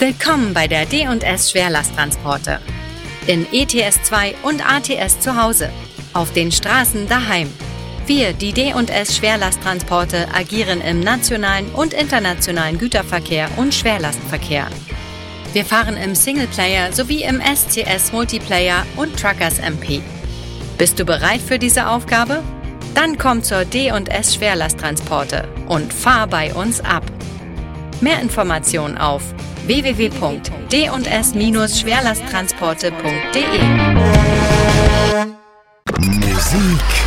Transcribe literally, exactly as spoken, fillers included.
Willkommen bei der D und S Schwerlasttransporte. In E T S zwei und A T S zu Hause. Auf den Straßen daheim. Wir, die D und S Schwerlasttransporte, agieren im nationalen und internationalen Güterverkehr und Schwerlastverkehr. Wir fahren im Singleplayer sowie im S C S Multiplayer und Truckers M P. Bist du bereit für diese Aufgabe? Dann komm zur D und S Schwerlasttransporte und fahr bei uns ab. Mehr Informationen auf w w w punkt d und s Schwerlasttransporte punkt de. Musik